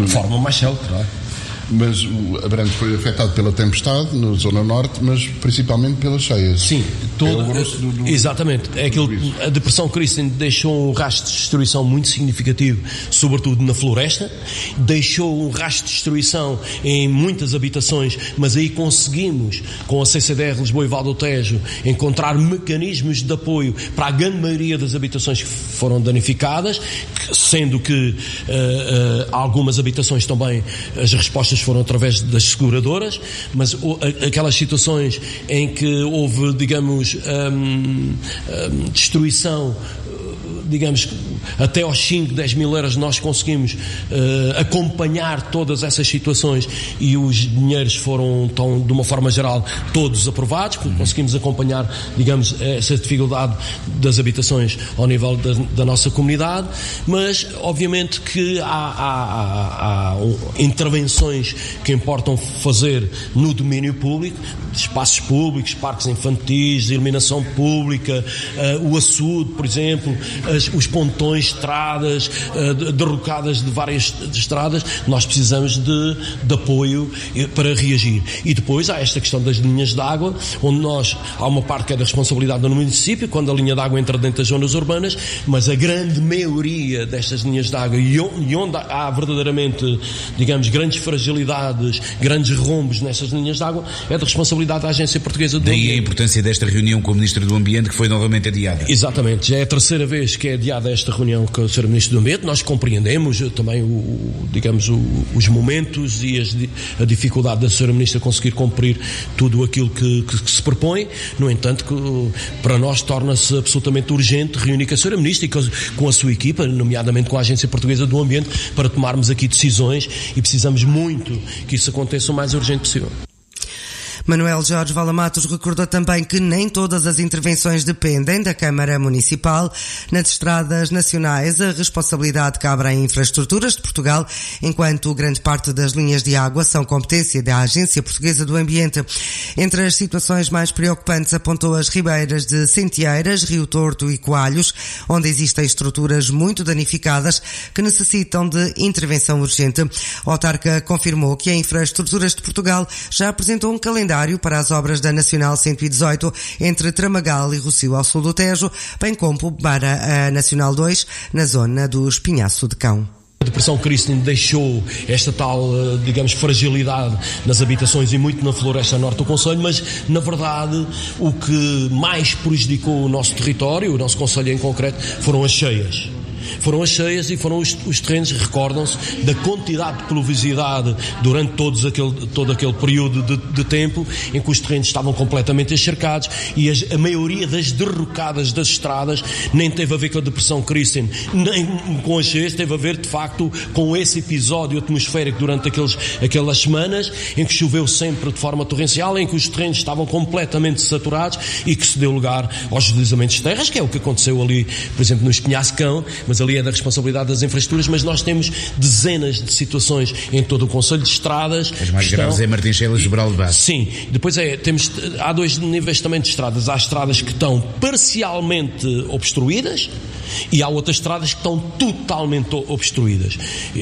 De forma mais célere, claro. Mas Abrantes foi afetado pela tempestade na zona norte, mas principalmente pelas cheias. Sim, exatamente. É aquilo, a Depressão Christine deixou um rastro de destruição muito significativo, sobretudo na floresta, deixou um rastro de destruição em muitas habitações, mas aí conseguimos, com a CCDR Lisboa e Val do Tejo, encontrar mecanismos de apoio para a grande maioria das habitações que foram danificadas, sendo que algumas habitações também, as respostas foram através das seguradoras, mas aquelas situações em que houve, digamos, destruição, digamos, até aos 5, 10 mil euros, nós conseguimos acompanhar todas essas situações e os dinheiros foram, de uma forma geral, todos aprovados, porque conseguimos acompanhar, digamos, essa dificuldade das habitações ao nível da nossa comunidade, mas obviamente que há intervenções que importam fazer no domínio público, espaços públicos, parques infantis, iluminação pública, o açude, por exemplo, os pontões, estradas, derrocadas de várias estradas. Nós precisamos de apoio para reagir. E depois há esta questão das linhas de água, onde há uma parte que é da responsabilidade do município, quando a linha de água entra dentro das zonas urbanas, mas a grande maioria destas linhas de água, e onde há verdadeiramente, digamos, grandes fragilidades, grandes rombos nessas linhas de água, é da responsabilidade da Agência Portuguesa do Ambiente. Daí a importância desta reunião com o Ministro do Ambiente, que foi novamente adiada. Exatamente, já é a terceira vez que é adiada esta reunião com o Sr. Ministro do Ambiente. Nós compreendemos também os momentos e a dificuldade da Sra. Ministra conseguir cumprir tudo aquilo que se propõe. No entanto, para nós torna-se absolutamente urgente reunir com a Sra. Ministra e com a sua equipa, nomeadamente com a Agência Portuguesa do Ambiente, para tomarmos aqui decisões, e precisamos muito que isso aconteça o mais urgente possível. Manuel Jorge Valamatos recordou também que nem todas as intervenções dependem da Câmara Municipal. Nas estradas nacionais, a responsabilidade cabe em Infraestruturas de Portugal, enquanto grande parte das linhas de água são competência da Agência Portuguesa do Ambiente. Entre as situações mais preocupantes, apontou as ribeiras de Sentieiras, Rio Torto e Coalhos, onde existem estruturas muito danificadas que necessitam de intervenção urgente. O autarca confirmou que a Infraestruturas de Portugal já apresentou um calendário para as obras da Nacional 118 entre Tramagal e Rossio ao sul do Tejo, bem como para a Nacional 2 na zona do Espinhaço de Cão. A Depressão Christine deixou esta tal, digamos, fragilidade nas habitações e muito na floresta norte do concelho, mas, na verdade, o que mais prejudicou o nosso território, o nosso concelho em concreto, foram as cheias. Foram as cheias e foram os terrenos, recordam-se, da quantidade de pluviosidade durante todo aquele período de tempo em que os terrenos estavam completamente encharcados, e a maioria das derrocadas das estradas nem teve a ver com a Depressão Christine, nem com as cheias, teve a ver, de facto, com esse episódio atmosférico durante aquelas semanas em que choveu sempre de forma torrencial, em que os terrenos estavam completamente saturados e que se deu lugar aos deslizamentos de terras, que é o que aconteceu ali, por exemplo, no Espinhaço Cão, mas ali é da responsabilidade das infraestruturas. Mas nós temos dezenas de situações em todo o concelho de estradas. As mais graves é Martinchelas e Sobral de Baixo. Sim, depois há dois níveis também de estradas. Há estradas que estão parcialmente obstruídas e há outras estradas que estão totalmente obstruídas.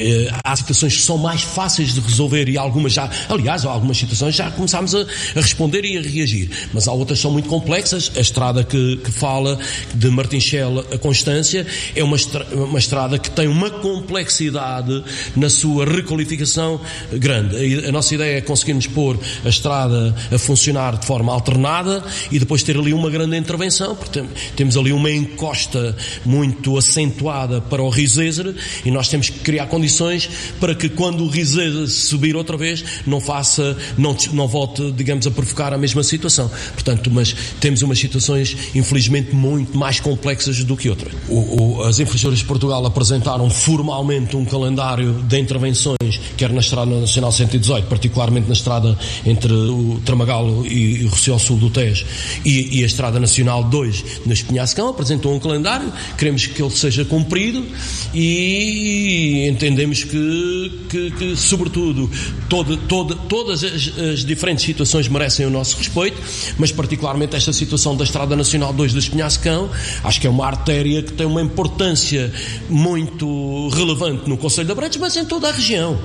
Há situações que são mais fáceis de resolver e algumas já, aliás, algumas situações já começámos a responder e a reagir, mas há outras que são muito complexas. A estrada que fala de Martinchela a Constância é uma estrada que tem uma complexidade na sua requalificação grande. A nossa ideia é conseguirmos pôr a estrada a funcionar de forma alternada e depois ter ali uma grande intervenção, porque temos ali uma encosta muito acentuada para o Rio Zézer e nós temos que criar condições para que quando o Rio Zézer subir outra vez não volte, digamos, a provocar a mesma situação. Portanto, mas temos umas situações infelizmente muito mais complexas do que outras. As Infraestruturas de Portugal apresentaram formalmente um calendário de intervenções, quer na Estrada Nacional 118, particularmente na estrada entre o Tramagal e o Rossio ao sul do Tejo, e a Estrada Nacional 2 no Espinhaço Cão, apresentou um calendário. Queremos que ele seja cumprido e entendemos que sobretudo, todas as diferentes situações merecem o nosso respeito, mas particularmente esta situação da Estrada Nacional 2 do Espinhaço Cão, acho que é uma artéria que tem uma importância muito relevante no concelho de Abrantes, mas em toda a região.